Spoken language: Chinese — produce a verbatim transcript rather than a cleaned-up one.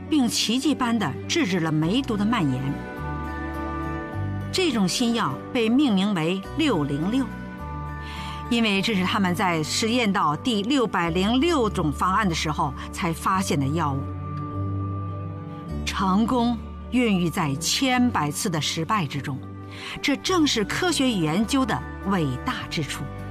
并奇迹般地制止了梅毒的蔓延。这种新药被命名为六零六，因为这是他们在实验到第六百零六种方案的时候才发现的药物。成功孕育在千百次的失败之中，这正是科学研究的伟大之处。